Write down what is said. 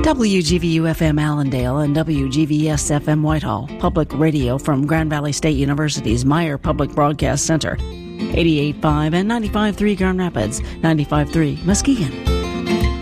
WGVU-FM Allendale and WGVS-FM Whitehall, public radio from Grand Valley State University's Meyer Public Broadcast Center. 88.5 and 95.3 Grand Rapids, 95.3 Muskegon.